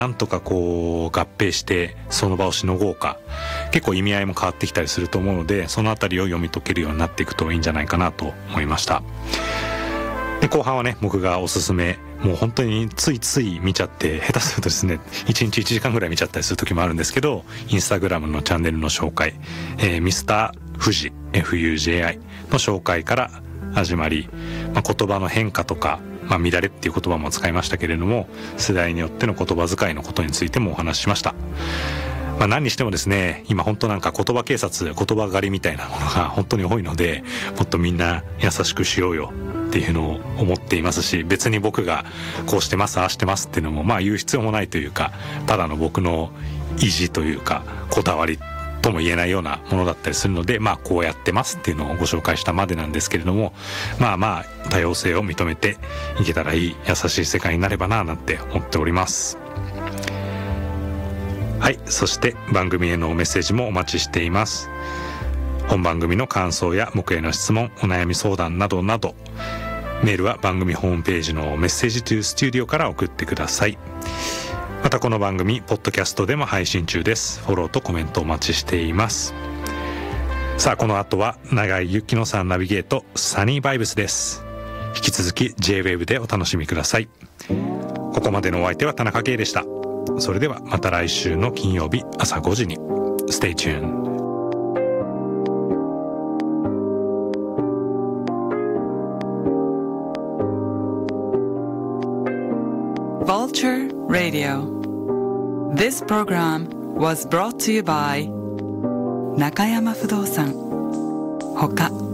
なんとかこう合併してその場をしのごうか、結構意味合いも変わってきたりすると思うので、そのあたりを読み解けるようになっていくといいんじゃないかなと思いました。で後半はね、僕がおすすめ、もう本当についつい見ちゃって、下手するとですね1日1時間ぐらい見ちゃったりする時もあるんですけど、インスタグラムのチャンネルの紹介、ミスターフジ FUJI の紹介から始まり、言葉の変化とか、乱れっていう言葉も使いましたけれども、世代によっての言葉遣いのことについてもお話ししました。何にしてもですね、今本当なんか言葉警察、言葉狩りみたいなものが本当に多いので、もっとみんな優しくしようよっていうのを思っていますし、別に僕がこうしてますああしてますっていうのも言う必要もないというか、ただの僕の意地というかこだわりとも言えないようなものだったりするので、こうやってますっていうのをご紹介したまでなんですけれども、多様性を認めていけたらいい優しい世界になればななんて思っております。はい、そして番組へのメッセージもお待ちしています。本番組の感想や僕への質問、お悩み相談などなど、メールは番組ホームページのメッセージトゥースタジオから送ってください。またこの番組ポッドキャストでも配信中です。フォローとコメントお待ちしています。さあこの後は永井ゆきのさんナビゲートサニーバイブスです。引き続き J-Wave でお楽しみください。ここまでのお相手は田中圭でした。それではまた来週の金曜日朝5時に Stay tuned。 Vulture Radio. This program was brought to you by 中山不動産ほか